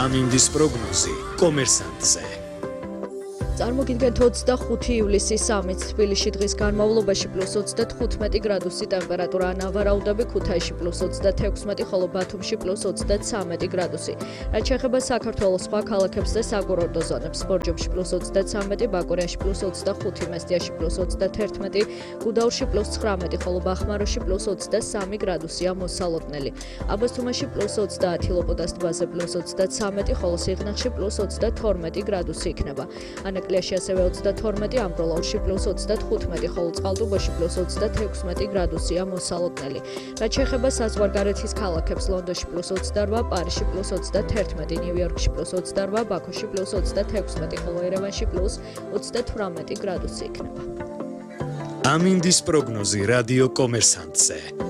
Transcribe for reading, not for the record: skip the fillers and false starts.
ამინდის პროგნოზი კომერსანტზე. წარმოგიდგენთ 25 ივლისის 3-ით თბილისში დღის განმავლობაში +35 გრადუსი ტემპერატურა, ნავარაუდები ქუთაისში +36, ხოლო ბათუმში +33 გრადუსი. რაც შეეხება საქართველოს სხვა ქალაქებს და საკურორტო ზონებს, ბორჯომში +33, ბაკურიაში +25, მესტიაში +31, გუდაურში +19, ხოლო ბახმაროში +23 გრადუსია მოსალოდნელი. აბასთუმანში +30, ლოპოტას ტბაზე +33, ხოლო სიღნაღში +32 გრადუსი იქნება. ანაკლიაში ასევე 32, ამბროლაურში +35, ხოლო წყალტუბოში +36 გრადუსია მოსალოდნელი. რაც შეეხება საზღვარგარეთის ქალაქებს, ლონდონში +28, პარიზში +31, ნიუ-იორკში +28, ბაქოში +26, ხოლო ერევანში +38 გრადუსი იქნება. ამინდის პროგნოზი რადიო კომერსანტზე.